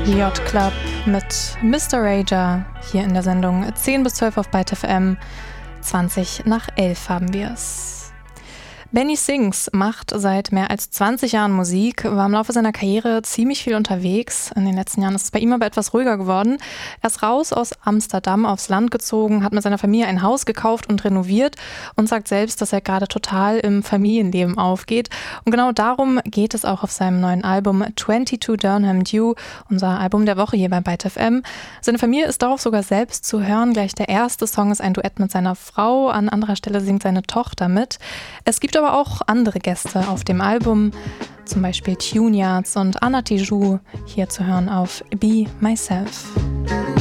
Yacht Club mit Mr. Rager hier in der Sendung 10 bis 12 auf Byte FM. 20 nach 11 haben wir es. Benny Sings macht seit mehr als 20 Jahren Musik, war im Laufe seiner Karriere ziemlich viel unterwegs. In den letzten Jahren ist es bei ihm aber etwas ruhiger geworden. Er ist raus aus Amsterdam aufs Land gezogen, hat mit seiner Familie ein Haus gekauft und renoviert und sagt selbst, dass er gerade total im Familienleben aufgeht. Und genau darum geht es auch auf seinem neuen Album 22 Durham Dew, unser Album der Woche hier bei Byte FM. Seine Familie ist darauf sogar selbst zu hören. Gleich der erste Song ist ein Duett mit seiner Frau, an anderer Stelle singt seine Tochter mit. Es gibt aber auch andere Gäste auf dem Album, zum Beispiel Tune Yards und Anna Tijoux, hier zu hören auf Be Myself.